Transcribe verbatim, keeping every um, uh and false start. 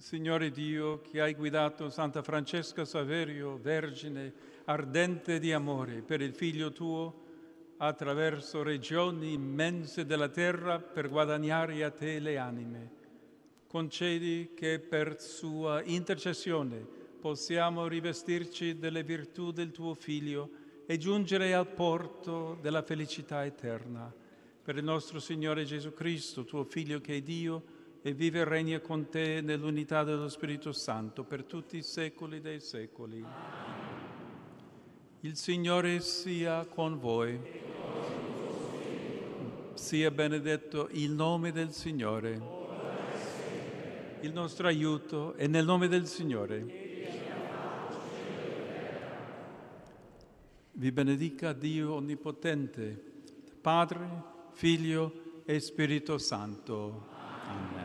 Signore Dio, che hai guidato Santa Francesca Saverio, Vergine, ardente di amore per il Figlio tuo, attraverso regioni immense della terra per guadagnare a te le anime. Concedi che per sua intercessione possiamo rivestirci delle virtù del tuo Figlio e giungere al porto della felicità eterna. Per il nostro Signore Gesù Cristo, tuo Figlio che è Dio, e vive e regna con te nell'unità dello Spirito Santo per tutti i secoli dei secoli. Il Signore sia con voi. Sia benedetto il nome del Signore. Il nostro aiuto è nel nome del Signore. Vi benedica Dio Onnipotente, Padre, Figlio e Spirito Santo. Amen.